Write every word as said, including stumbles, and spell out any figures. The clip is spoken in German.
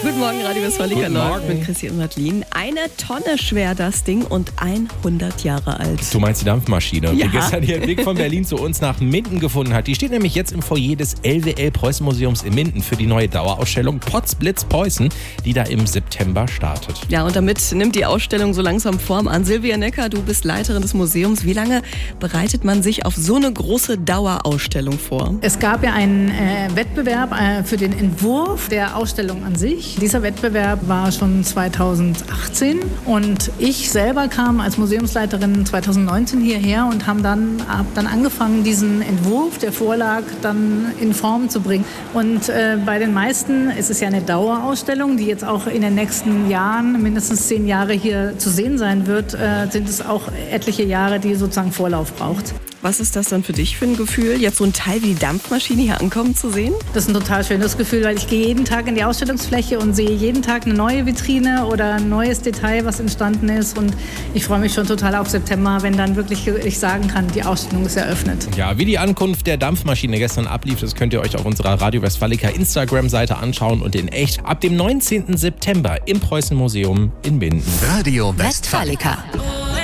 Guten Morgen, Radio Westfalica läuft mit Chrissy und Madeline. Eine Tonne schwer das Ding und hundert Jahre alt. Du meinst die Dampfmaschine, ja. die gestern ihren Weg von Berlin zu uns nach Minden gefunden hat. Die steht nämlich jetzt im Foyer des L W L-Preußen-Museums in Minden für die neue Dauerausstellung Potzblitz Preußen, die da im September startet. Ja, und damit nimmt die Ausstellung so langsam Form an. Silvia Necker, du bist Leiterin des Museums. Wie lange bereitet man sich auf so eine große Dauerausstellung vor? Es gab ja einen äh, Wettbewerb äh, für den Entwurf der Ausstellung an sich. Dieser Wettbewerb war schon zweitausendachtzehn und ich selber kam als Museumsleiterin zweitausendneunzehn hierher und habe dann, hab dann angefangen, diesen Entwurf der Vorlage dann in Form zu bringen. Und äh, bei den meisten ist es ja eine Dauerausstellung, die jetzt auch in den nächsten Jahren, mindestens zehn Jahre hier zu sehen sein wird, äh, sind es auch etliche Jahre, die sozusagen Vorlauf braucht. Was ist das dann für dich für ein Gefühl, jetzt so ein Teil wie die Dampfmaschine hier ankommen zu sehen? Das ist ein total schönes Gefühl, weil ich gehe jeden Tag in die Ausstellungsfläche und sehe jeden Tag eine neue Vitrine oder ein neues Detail, was entstanden ist. Und ich freue mich schon total auf September, wenn dann wirklich ich sagen kann, die Ausstellung ist eröffnet. Ja, wie die Ankunft der Dampfmaschine gestern ablief, das könnt ihr euch auf unserer Radio Westfalica Instagram-Seite anschauen und in echt ab dem neunzehnten September im Preußen-Museum in Minden. Radio Westfalica.